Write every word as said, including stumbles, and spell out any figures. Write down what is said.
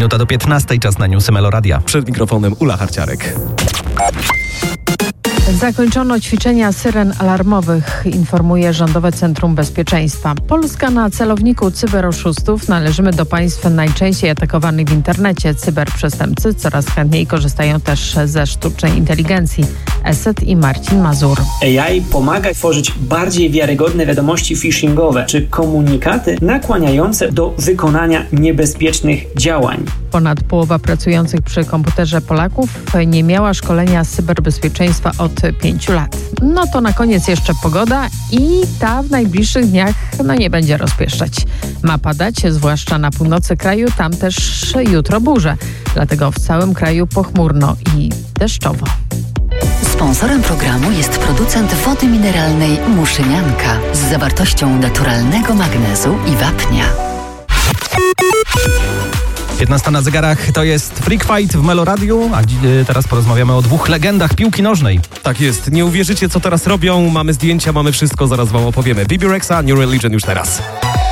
minuta do piętnastej, czas na newsy Meloradia. Przed mikrofonem Ula Harciarek. Zakończono ćwiczenia syren alarmowych, informuje Rządowe Centrum Bezpieczeństwa. Polska na celowniku cyberoszustów. Należymy do państw najczęściej atakowanych w internecie. Cyberprzestępcy coraz chętniej korzystają też ze sztucznej inteligencji. Eset i Marcin Mazur. A I pomaga tworzyć bardziej wiarygodne wiadomości phishingowe czy komunikaty nakłaniające do wykonania niebezpiecznych działań. Ponad połowa pracujących przy komputerze Polaków nie miała szkolenia z cyberbezpieczeństwa od pięciu lat. No to na koniec jeszcze pogoda i ta w najbliższych dniach no nie będzie rozpieszczać. Ma padać, zwłaszcza na północy kraju, tam też jutro burze. Dlatego w całym kraju pochmurno i deszczowo. Sponsorem programu jest producent wody mineralnej Muszynianka z zawartością naturalnego magnezu i wapnia. piętnasta na zegarach, to jest Freak Fight w Meloradiu, a dzi- teraz porozmawiamy o dwóch legendach piłki nożnej. Tak jest, nie uwierzycie co teraz robią, mamy zdjęcia, mamy wszystko, zaraz wam opowiemy. Bibi Rexa, New Religion już teraz.